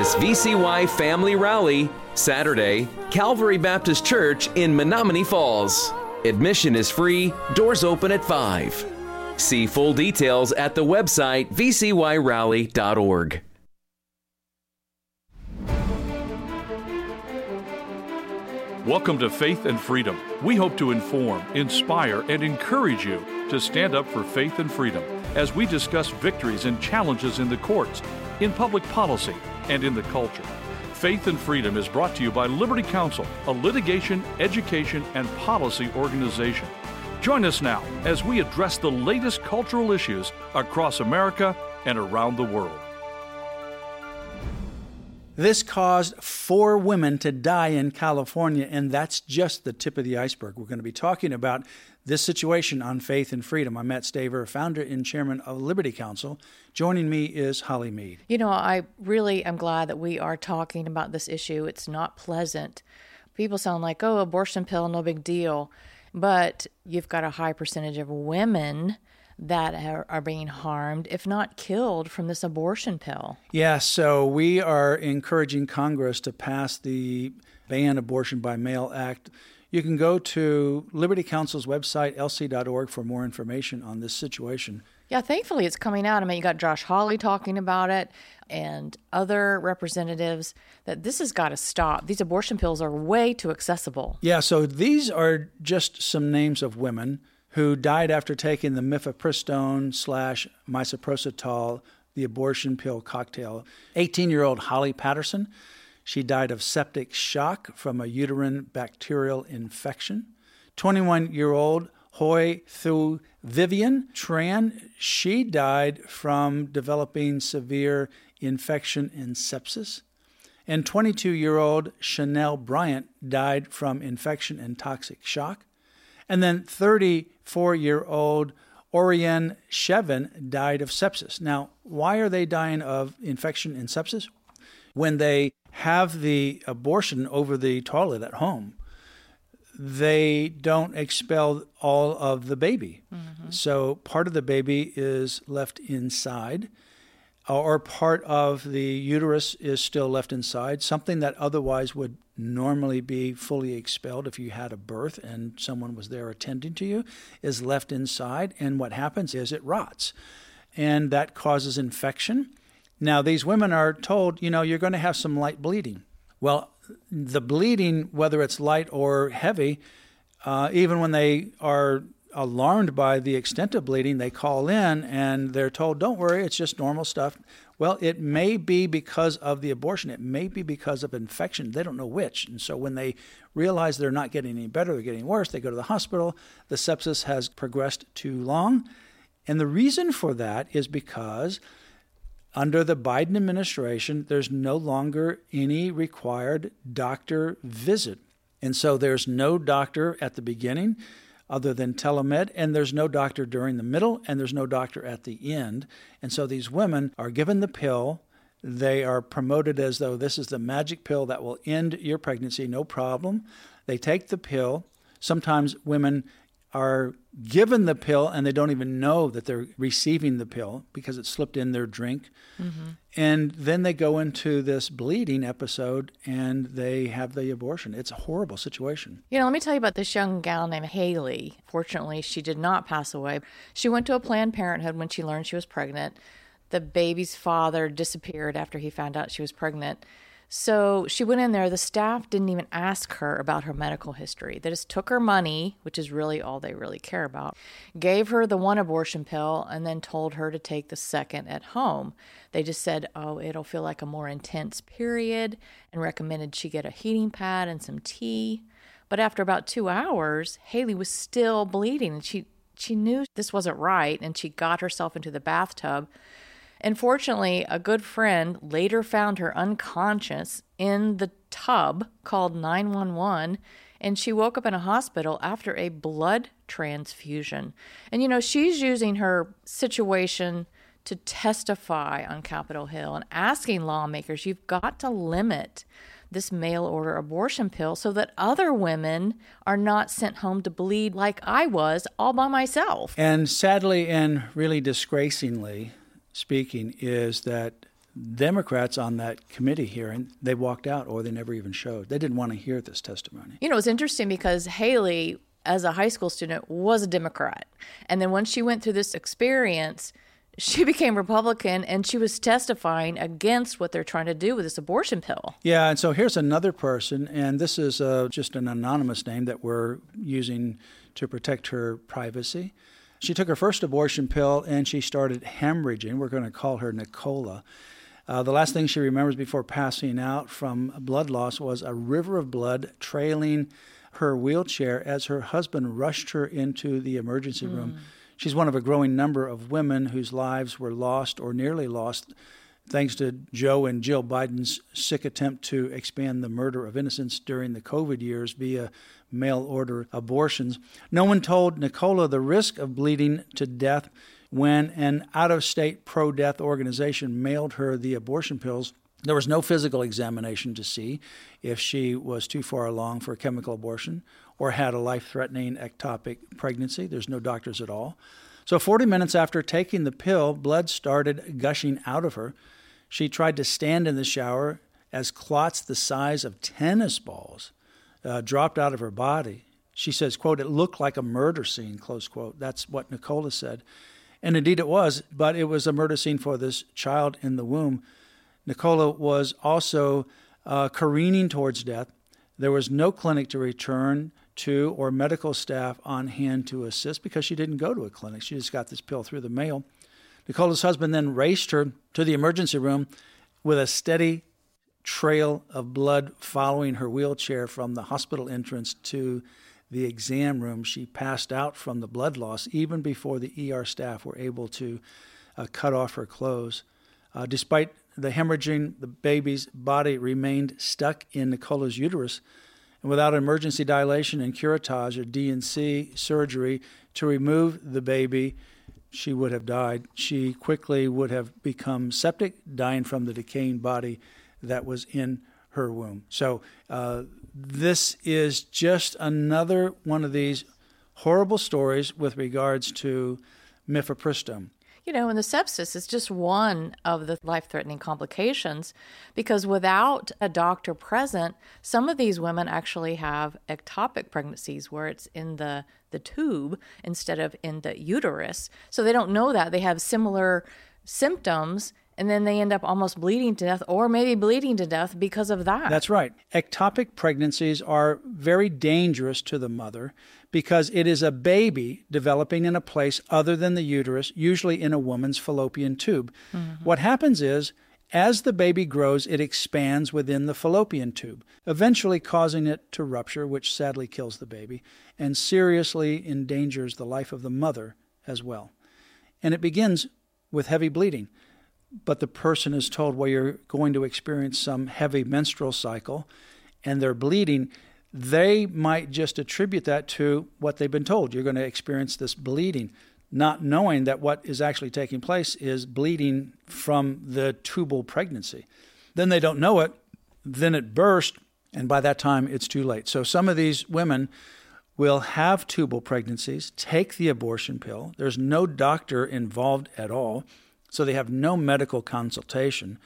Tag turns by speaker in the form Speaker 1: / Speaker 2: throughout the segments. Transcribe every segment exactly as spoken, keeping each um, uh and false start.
Speaker 1: is V C Y Family Rally, Saturday, Calvary Baptist Church in Menominee Falls. Admission is free, doors open at five. See full details at the website v c y rally dot org.
Speaker 2: Welcome to Faith and Freedom. We hope to inform, inspire, and encourage you to stand up for faith and freedom as we discuss victories and challenges in the courts, in public policy, and in the culture. Faith and Freedom is brought to you by Liberty Counsel, a litigation, education, and policy organization. Join us now as we address the latest cultural issues across America and around the world.
Speaker 3: This caused four women to die in California, and that's just the tip of the iceberg. We're going to be talking about this situation on Faith and Freedom. I'm Matt Staver, founder and chairman of Liberty Counsel. Joining me is Holly Mead.
Speaker 4: You know, I really am glad that we are talking about this issue. It's not pleasant. People sound like, oh, abortion pill, no big deal. But you've got a high percentage of women that are, are being harmed, if not killed, from this abortion pill.
Speaker 3: Yeah, so we are encouraging Congress to pass the Ban Abortion by Mail Act. You can go to Liberty Counsel's website, l c dot org, for more information on this situation.
Speaker 4: Yeah, thankfully it's coming out. I mean, you got Josh Hawley talking about it and other representatives that this has got to stop. These abortion pills are way too accessible.
Speaker 3: Yeah, so these are just some names of women who died after taking the mifepristone slash misoprostol, the abortion pill cocktail. eighteen-year-old Holly Patterson, she died of septic shock from a uterine bacterial infection. twenty-one-year-old Hoi Thu Vivian Tran, she died from developing severe infection and sepsis. And twenty-two-year-old Chanel Bryant died from infection and toxic shock. And then thirty-four-year-old Oriane Shevin died of sepsis. Now, why are they dying of infection and sepsis? When they have the abortion over the toilet at home, they don't expel all of the baby. Mm-hmm. So part of the baby is left inside, or part of the uterus is still left inside, something that otherwise would normally be fully expelled if you had a birth and someone was there attending to you, is left inside, and what happens is it rots, and that causes infection. Now, these women are told, you know, you're going to have some light bleeding. Well, the bleeding, whether it's light or heavy, uh, even when they are alarmed by the extent of bleeding, they call in and they're told, don't worry, it's just normal stuff. Well, it may be because of the abortion. It may be because of infection. They don't know which. And so when they realize they're not getting any better, they're getting worse, they go to the hospital. The sepsis has progressed too long. And the reason for that is because under the Biden administration, there's no longer any required doctor visit. And so there's no doctor at the beginning other than telemed, and there's no doctor during the middle, and there's no doctor at the end. And so these women are given the pill. They are promoted as though this is the magic pill that will end your pregnancy, no problem. They take the pill. Sometimes women are given the pill and they don't even know that they're receiving the pill because it slipped in their drink. Mm-hmm. And then they go into this bleeding episode and they have the abortion. It's a horrible situation.
Speaker 4: You know, let me tell you about this young gal named Haley. Fortunately, she did not pass away. She went to a Planned Parenthood when she learned she was pregnant. The baby's father disappeared after he found out she was pregnant. So she went in there. The staff didn't even ask her about her medical history. They just took her money, which is really all they really care about, gave her the one abortion pill, and then told her to take the second at home. They just said, oh, it'll feel like a more intense period, and recommended she get a heating pad and some tea. But after about two hours, Haley was still bleeding, and she, she knew this wasn't right, and she got herself into the bathtub. And fortunately, a good friend later found her unconscious in the tub, called nine one one, and she woke up in a hospital after a blood transfusion. And, you know, she's using her situation to testify on Capitol Hill and asking lawmakers, you've got to limit this mail-order abortion pill so that other women are not sent home to bleed like I was all by myself.
Speaker 3: And sadly and really disgracingly speaking is that Democrats on that committee hearing, they walked out or they never even showed. They didn't want to hear this testimony.
Speaker 4: You know, it's interesting because Haley, as a high school student, was a Democrat. And then once she went through this experience, she became Republican, and she was testifying against what they're trying to do with this abortion pill.
Speaker 3: Yeah, and so here's another person, and this is uh, just an anonymous name that we're using to protect her privacy. She took her first abortion pill, and she started hemorrhaging. We're going to call her Nicola. Uh, the last thing she remembers before passing out from blood loss was a river of blood trailing her wheelchair as her husband rushed her into the emergency room. Mm. She's one of a growing number of women whose lives were lost or nearly lost thanks to Joe and Jill Biden's sick attempt to expand the murder of innocents during the COVID years via mail-order abortions. No one told Nicola the risk of bleeding to death when an out-of-state pro-death organization mailed her the abortion pills. There was no physical examination to see if she was too far along for a chemical abortion or had a life-threatening ectopic pregnancy. There's no doctors at all. So forty minutes after taking the pill, blood started gushing out of her. She tried to stand in the shower as clots the size of tennis balls uh, dropped out of her body. She says, quote, "It looked like a murder scene," close quote. That's what Nicola said. And indeed it was, but it was a murder scene for this child in the womb. Nicola was also uh, careening towards death. There was no clinic to return to or medical staff on hand to assist because she didn't go to a clinic. She just got this pill through the mail. Nicola's husband then raced her to the emergency room with a steady trail of blood following her wheelchair from the hospital entrance to the exam room. She passed out from the blood loss even before the E R staff were able to uh, cut off her clothes. Uh, despite the hemorrhaging, the baby's body remained stuck in Nicola's uterus. And without emergency dilation and curettage or D and C surgery to remove the baby, she would have died. She quickly would have become septic, dying from the decaying body that was in her womb. So uh, this is just another one of these horrible stories with regards to mifepristone.
Speaker 4: You know, and the sepsis is just one of the life-threatening complications because without a doctor present, some of these women actually have ectopic pregnancies where it's in the, the tube instead of in the uterus. So they don't know that. They have similar symptoms, and then they end up almost bleeding to death or maybe bleeding to death because of that.
Speaker 3: That's right. Ectopic pregnancies are very dangerous to the mother because it is a baby developing in a place other than the uterus, usually in a woman's fallopian tube. Mm-hmm. What happens is, as the baby grows, it expands within the fallopian tube, eventually causing it to rupture, which sadly kills the baby, and seriously endangers the life of the mother as well. And it begins with heavy bleeding. But the person is told, well, you're going to experience some heavy menstrual cycle, and they're bleeding. They might just attribute that to what they've been told. You're going to experience this bleeding, not knowing that what is actually taking place is bleeding from the tubal pregnancy. Then they don't know it. Then it bursts, and by that time, it's too late. So some of these women will have tubal pregnancies, take the abortion pill. There's no doctor involved at all. So they have no medical consultation,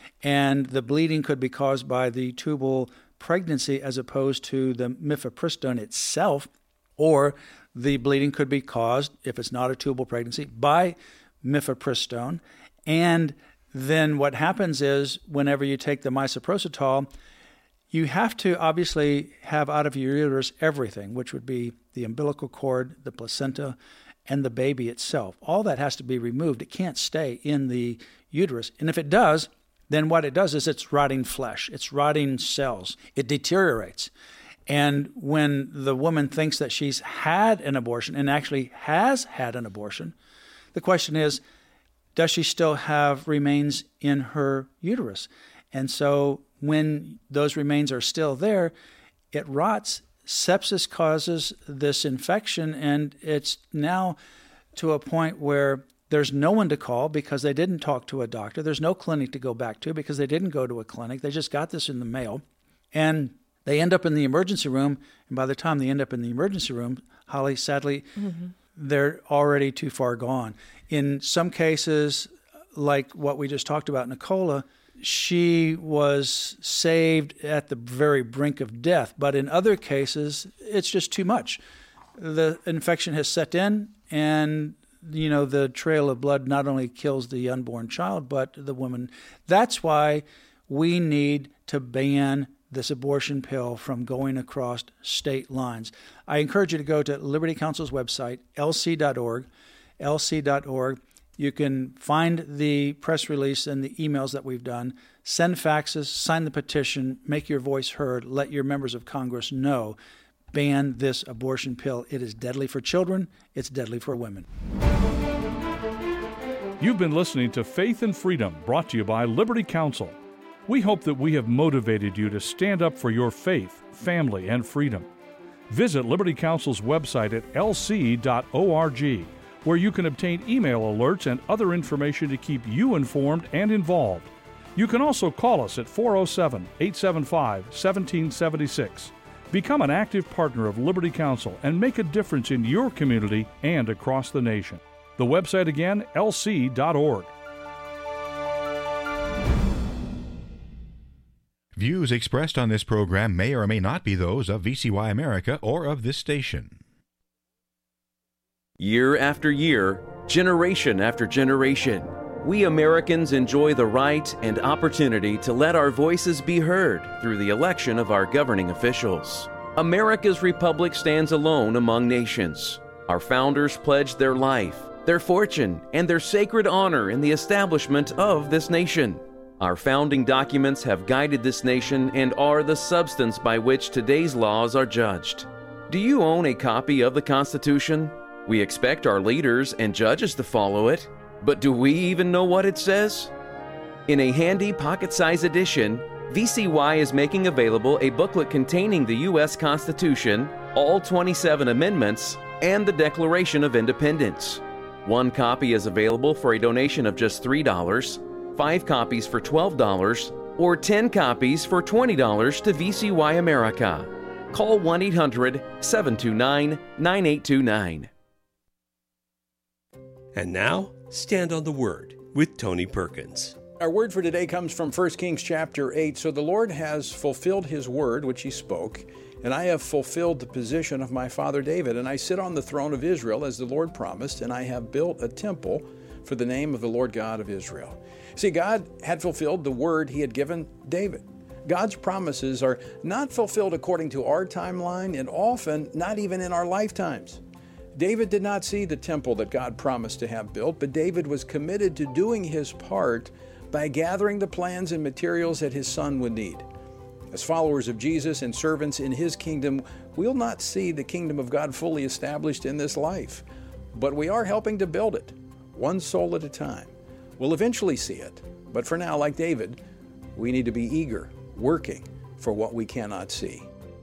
Speaker 3: and the bleeding could be caused by the tubal pregnancy as opposed to the mifepristone itself, or the bleeding could be caused, if it's not a tubal pregnancy, by mifepristone. And then what happens is whenever you take the misoprostol, you have to obviously have out of your uterus everything, which would be the umbilical cord, the placenta, and the baby itself. All that has to be removed. It can't stay in the uterus. And if it does, then what it does is it's rotting flesh. It's rotting cells. It deteriorates. And when the woman thinks that she's had an abortion and actually has had an abortion, the question is, does she still have remains in her uterus? And so when those remains are still there, it rots. Sepsis causes this infection, and it's now to a point where there's no one to call because they didn't talk to a doctor. There's no clinic to go back to because they didn't go to a clinic. They just got this in the mail, and they end up in the emergency room. And by the time they end up in the emergency room, Holly, sadly, mm-hmm. they're already too far gone. In some cases, like what we just talked about, Nicola, she was saved at the very brink of death. But in other cases, it's just too much. The infection has set in, and you know the trail of blood not only kills the unborn child, but the woman. That's why we need to ban this abortion pill from going across state lines. I encourage you to go to Liberty Counsel's website, L C dot org, L C dot org. You can find the press release and the emails that we've done. Send faxes, sign the petition, make your voice heard, let your members of Congress know. Ban this abortion pill. It is deadly for children. It's deadly for women.
Speaker 2: You've been listening to Faith and Freedom, brought to you by Liberty Counsel. We hope that we have motivated you to stand up for your faith, family, and freedom. Visit Liberty Counsel's website at L C dot org, where you can obtain email alerts and other information to keep you informed and involved. You can also call us at four oh seven, eight seven five, one seven seven six. Become an active partner of Liberty Counsel and make a difference in your community and across the nation. The website again, L C dot org.
Speaker 5: Views expressed on this program may or may not be those of V C Y America or of this station.
Speaker 1: Year after year, generation after generation, we Americans enjoy the right and opportunity to let our voices be heard through the election of our governing officials. America's republic stands alone among nations. Our founders pledged their life, their fortune, and their sacred honor in the establishment of this nation. Our founding documents have guided this nation and are the substance by which today's laws are judged. Do you own a copy of the Constitution? We expect our leaders and judges to follow it, but do we even know what it says? In a handy pocket-sized edition, V C Y is making available a booklet containing the U S Constitution, all twenty-seven amendments, and the Declaration of Independence. One copy is available for a donation of just three dollars, five copies for twelve dollars, or ten copies for twenty dollars to V C Y America. Call one eight hundred, seven two nine, nine eight two nine.
Speaker 6: And now, Stand on the Word with Tony Perkins.
Speaker 7: Our word for today comes from First Kings chapter eight. So the Lord has fulfilled his word, which he spoke, and I have fulfilled the position of my father David, and I sit on the throne of Israel as the Lord promised, and I have built a temple for the name of the Lord God of Israel. See, God had fulfilled the word he had given David. God's promises are not fulfilled according to our timeline, and often not even in our lifetimes. David did not see the temple that God promised to have built, but David was committed to doing his part by gathering the plans and materials that his son would need. As followers of Jesus and servants in his kingdom, we'll not see the kingdom of God fully established in this life, but we are helping to build it, one soul at a time. We'll eventually see it, but for now, like David, we need to be eager, working for what we cannot see.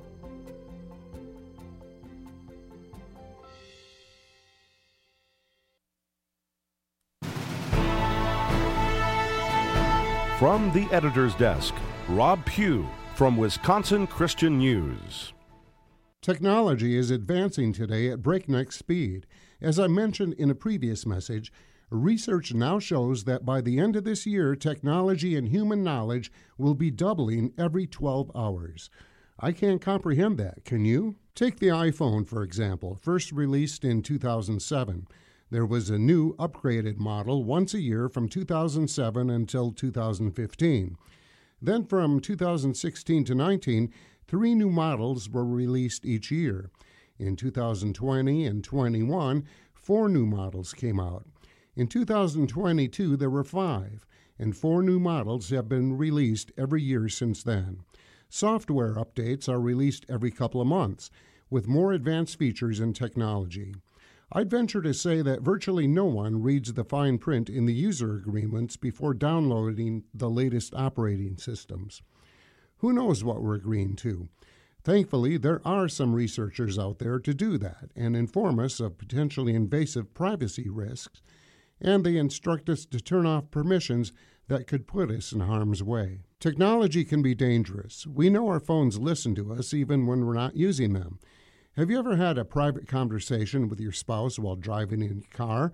Speaker 8: From the editor's desk, Rob Pugh from Wisconsin Christian News.
Speaker 9: Technology is advancing today at breakneck speed. As I mentioned in a previous message, research now shows that by the end of this year, technology and human knowledge will be doubling every twelve hours. I can't comprehend that, can you? Take the iPhone, for example, first released in two thousand seven. There was a new, upgraded model once a year from two thousand seven until two thousand fifteen. Then from two thousand sixteen to nineteen, three new models were released each year. In two thousand twenty and twenty-one, four new models came out. In two thousand twenty-two, there were five, and four new models have been released every year since then. Software updates are released every couple of months, with more advanced features and technology. I'd venture to say that virtually no one reads the fine print in the user agreements before downloading the latest operating systems. Who knows what we're agreeing to? Thankfully, there are some researchers out there to do that and inform us of potentially invasive privacy risks, and they instruct us to turn off permissions that could put us in harm's way. Technology can be dangerous. We know our phones listen to us even when we're not using them. Have you ever had a private conversation with your spouse while driving in your car?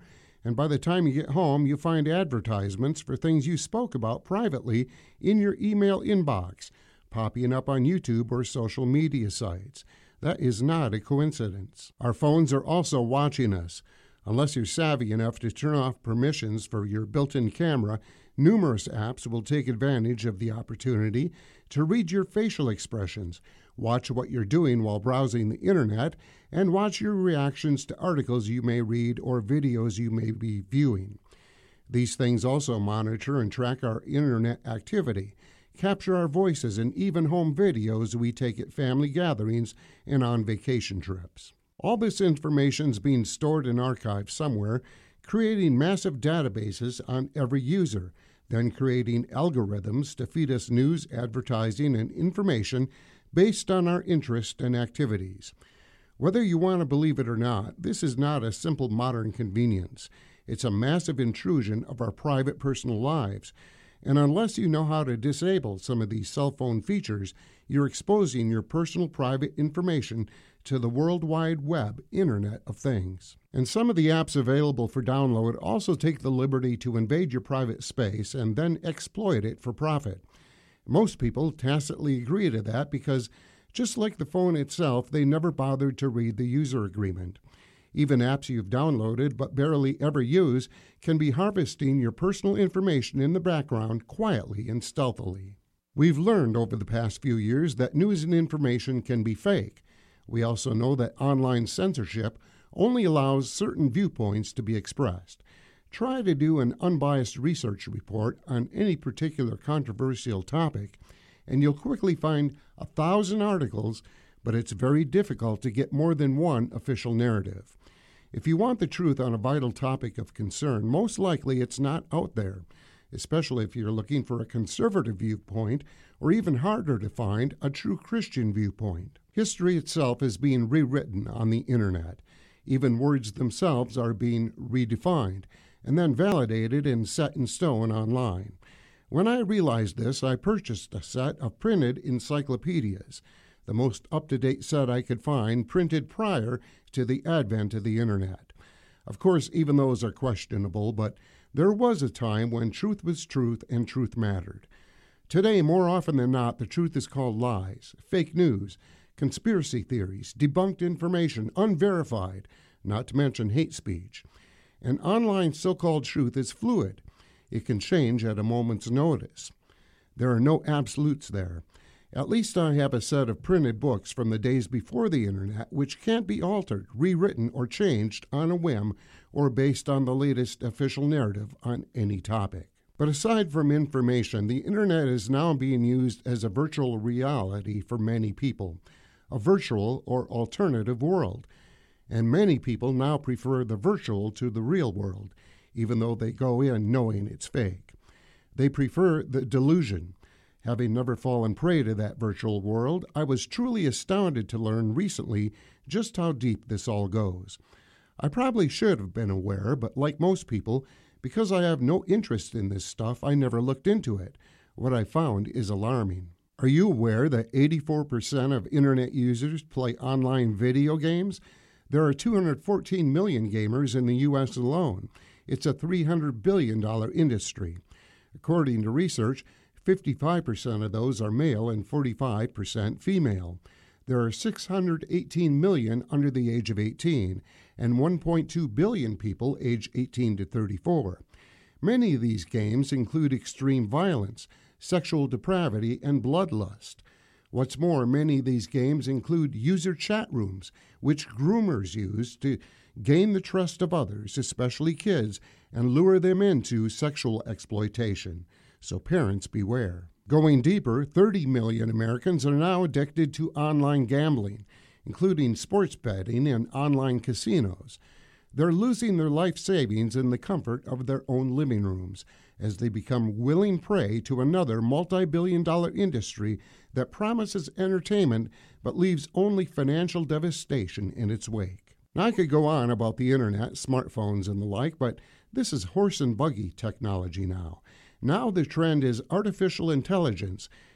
Speaker 9: and by the time you get home, you find advertisements for things you spoke about privately in your email inbox, popping up on YouTube or social media sites. That is not a coincidence. Our phones are also watching us. Unless you're savvy enough to turn off permissions for your built-in camera, numerous apps will take advantage of the opportunity to read your facial expressions, watch what you're doing while browsing the internet, and watch your reactions to articles you may read or videos you may be viewing. These things also monitor and track our internet activity, capture our voices, and even home videos we take at family gatherings and on vacation trips. All this information is being stored and archived somewhere, creating massive databases on every user, then creating algorithms to feed us news, advertising, and information based on our interest and activities. Whether you want to believe it or not, this is not a simple modern convenience. It's a massive intrusion of our private personal lives. And unless you know how to disable some of these cell phone features, you're exposing your personal private information to the World Wide Web, Internet of Things. And some of the apps available for download also take the liberty to invade your private space and then exploit it for profit. Most people tacitly agree to that because, just like the phone itself, they never bothered to read the user agreement. Even apps you've downloaded but barely ever use can be harvesting your personal information in the background quietly and stealthily. We've learned over the past few years that news and information can be fake. We also know that online censorship only allows certain viewpoints to be expressed. Try to do an unbiased research report on any particular controversial topic, and you'll quickly find a thousand articles, but it's very difficult to get more than one official narrative. If you want the truth on a vital topic of concern, most likely it's not out there, especially if you're looking for a conservative viewpoint, or even harder to find, a true Christian viewpoint. History itself is being rewritten on the internet. Even words themselves are being redefined, and then validated and set in stone online. When I realized this, I purchased a set of printed encyclopedias, the most up-to-date set I could find, printed prior to the advent of the internet. Of course, even those are questionable, but there was a time when truth was truth and truth mattered. Today, more often than not, the truth is called lies, fake news, conspiracy theories, debunked information, unverified, not to mention hate speech. And online so-called truth is fluid. It can change at a moment's notice. There are no absolutes there. At least I have a set of printed books from the days before the internet which can't be altered, rewritten, or changed on a whim or based on the latest official narrative on any topic. But aside from information, the internet is now being used as a virtual reality for many people, a virtual or alternative world. And many people now prefer the virtual to the real world, even though they go in knowing it's fake. They prefer the delusion. Having never fallen prey to that virtual world, I was truly astounded to learn recently just how deep this all goes. I probably should have been aware, but like most people, because I have no interest in this stuff, I never looked into it. What I found is alarming. Are you aware that eighty-four percent of internet users play online video games? There are two hundred fourteen million gamers in the U S alone. It's a three hundred billion dollars industry. According to research, fifty-five percent of those are male and forty-five percent female. There are six hundred eighteen million under the age of eighteen and one point two billion people age eighteen to thirty-four. Many of these games include extreme violence, sexual depravity, and bloodlust. What's more, many of these games include user chat rooms, which groomers use to gain the trust of others, especially kids, and lure them into sexual exploitation. So parents beware. Going deeper, thirty million Americans are now addicted to online gambling, including sports betting and online casinos. They're losing their life savings in the comfort of their own living rooms as they become willing prey to another multi-billion dollar industry that promises entertainment but leaves only financial devastation in its wake. Now, I could go on about the internet, smartphones, and the like, but this is horse and buggy technology now. Now the trend is artificial intelligence,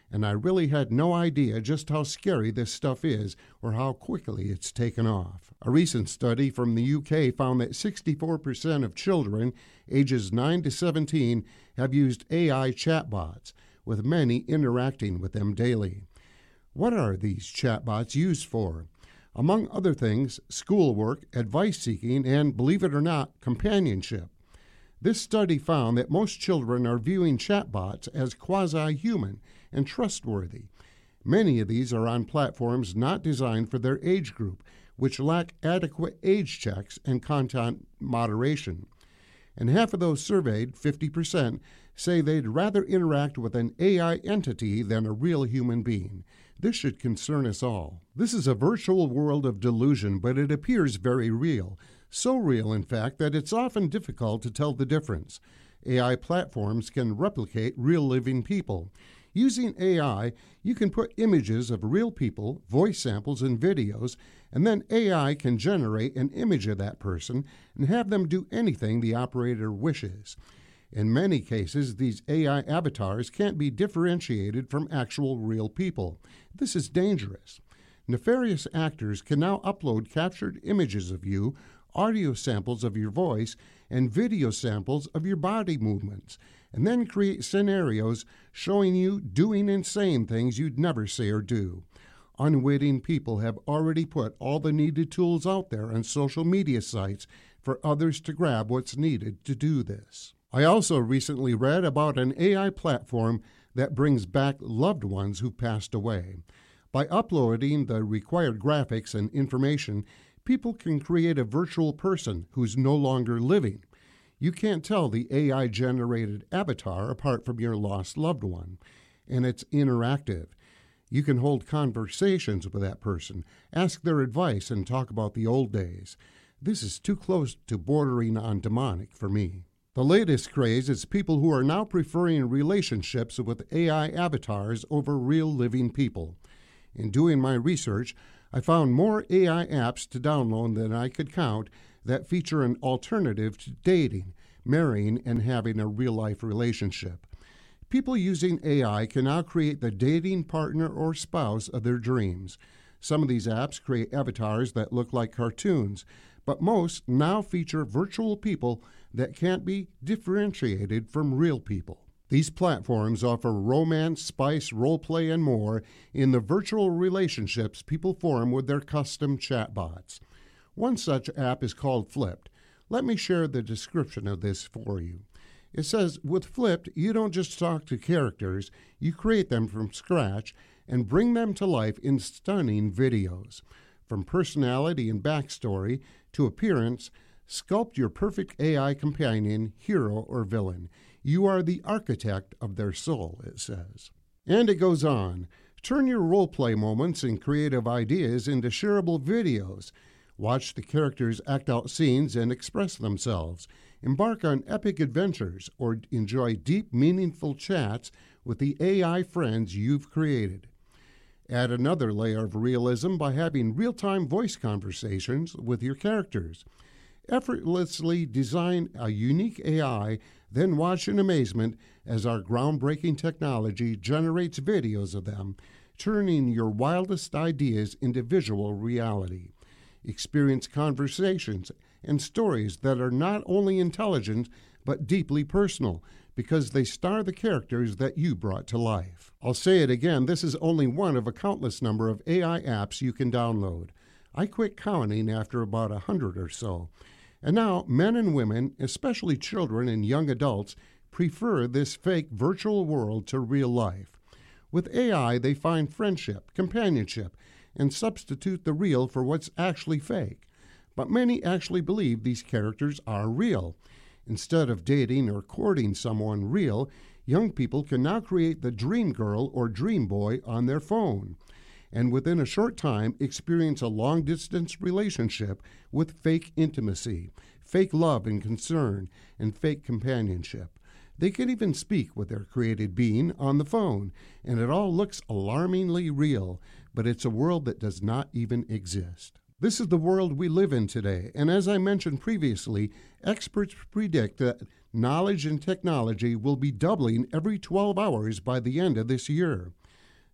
Speaker 9: and I really had no idea just how scary this stuff is or how quickly it's taken off. A recent study from the U K found that sixty-four percent of children ages nine to seventeen have used A I chatbots, with many interacting with them daily. What are these chatbots used for? Among other things, schoolwork, advice-seeking, and, believe it or not, companionship. This study found that most children are viewing chatbots as quasi-human and trustworthy. Many of these are on platforms not designed for their age group, which lack adequate age checks and content moderation. And half of those surveyed, fifty percent, say they'd rather interact with an A I entity than a real human being. This should concern us all. This is a virtual world of delusion, but it appears very real. So real, in fact, that it's often difficult to tell the difference. A I platforms can replicate real living people. Using A I, you can put images of real people, voice samples, and videos, and then A I can generate an image of that person and have them do anything the operator wishes. In many cases, these A I avatars can't be differentiated from actual real people. This is dangerous. Nefarious actors can now upload captured images of you, audio samples of your voice, and video samples of your body movements, and then create scenarios showing you doing and saying things you'd never say or do. Unwitting people have already put all the needed tools out there on social media sites for others to grab what's needed to do this. I also recently read about an A I platform that brings back loved ones who passed away. By uploading the required graphics and information, people can create a virtual person who's no longer living. You can't tell the A I-generated avatar apart from your lost loved one, and it's interactive. You can hold conversations with that person, ask their advice, and talk about the old days. This is too close to bordering on demonic for me. The latest craze is people who are now preferring relationships with A I avatars over real living people. In doing my research, I found more A I apps to download than I could count that feature an alternative to dating, marrying, and having a real-life relationship. People using A I can now create the dating partner or spouse of their dreams. Some of these apps create avatars that look like cartoons, but most now feature virtual people that can't be differentiated from real people. These platforms offer romance, spice, roleplay, and more in the virtual relationships people form with their custom chatbots. One such app is called Flipped. Let me share the description of this for you. It says, with Flipped, you don't just talk to characters, you create them from scratch and bring them to life in stunning videos. From personality and backstory to appearance, sculpt your perfect A I companion, hero, or villain. You are the architect of their soul, it says. And it goes on. Turn your role-play moments and creative ideas into shareable videos. Watch the characters act out scenes and express themselves. Embark on epic adventures or enjoy deep, meaningful chats with the A I friends you've created. Add another layer of realism by having real-time voice conversations with your characters. Effortlessly design a unique A I, then watch in amazement as our groundbreaking technology generates videos of them, turning your wildest ideas into visual reality. Experience conversations and stories that are not only intelligent but deeply personal because they star the characters that you brought to life. I'll say it again, this is only one of a countless number of A I apps you can download. I quit counting after about a hundred or so. And now, men and women, especially children and young adults, prefer this fake virtual world to real life. With A I, they find friendship, companionship, and substitute the real for what's actually fake. But many actually believe these characters are real. Instead of dating or courting someone real, young people can now create the dream girl or dream boy on their phone, and within a short time experience a long-distance relationship with fake intimacy, fake love and concern, and fake companionship. They can even speak with their created being on the phone, and it all looks alarmingly real, but it's a world that does not even exist. This is the world we live in today, and as I mentioned previously, experts predict that knowledge and technology will be doubling every twelve hours by the end of this year.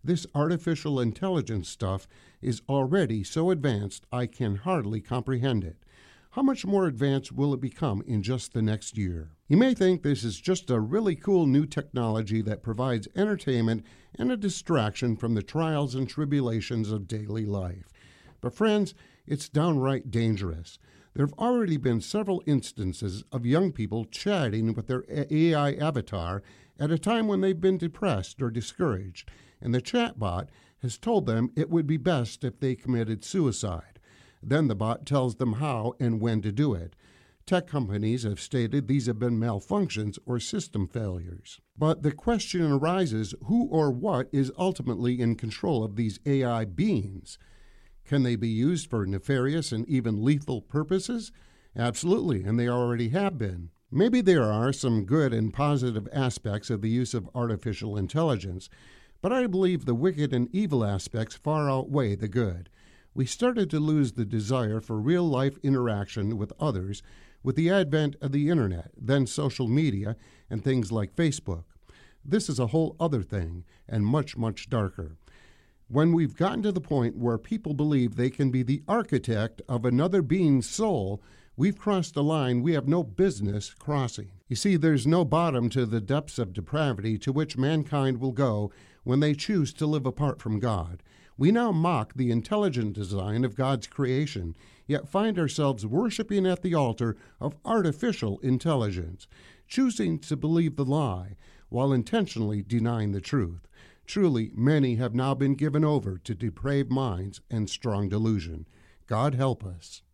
Speaker 9: This artificial intelligence stuff is already so advanced I can hardly comprehend it. How much more advanced will it become in just the next year? You may think this is just a really cool new technology that provides entertainment and a distraction from the trials and tribulations of daily life. But friends, it's downright dangerous. There have already been several instances of young people chatting with their A I avatar at a time when they've been depressed or discouraged, and the chatbot has told them it would be best if they committed suicide. Then the bot tells them how and when to do it. Tech companies have stated these have been malfunctions or system failures. But the question arises, who or what is ultimately in control of these A I beings? Can they be used for nefarious and even lethal purposes? Absolutely, and they already have been. Maybe there are some good and positive aspects of the use of artificial intelligence, but I believe the wicked and evil aspects far outweigh the good. We started to lose the desire for real-life interaction with others with the advent of the internet, then social media, and things like Facebook. This is a whole other thing, and much, much darker. When we've gotten to the point where people believe they can be the architect of another being's soul, we've crossed a line we have no business crossing. You see, there's no bottom to the depths of depravity to which mankind will go when they choose to live apart from God. We now mock the intelligent design of God's creation, yet find ourselves worshiping at the altar of artificial intelligence, choosing to believe the lie while intentionally denying the truth. Truly, many have now been given over to depraved minds and strong delusion. God help us.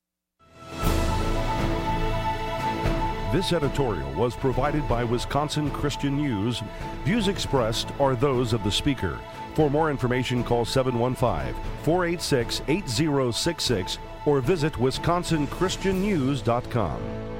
Speaker 8: This editorial was provided by Wisconsin Christian News. Views expressed are those of the speaker. For more information, call seven one five, four eight six, eight zero six six or visit wisconsin christian news dot com.